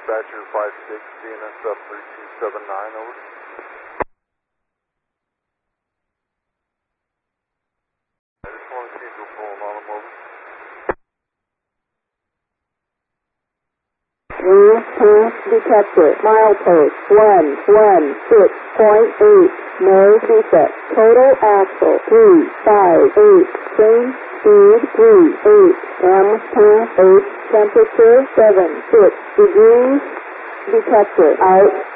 Dispatcher 56, DNS sub 3279, over. I just want to see if you're pulling on them, over. New path detector, milepost 116.8, no defect, total axle 358, change speed 38, M path 8, temperature 76 degrees, detector out.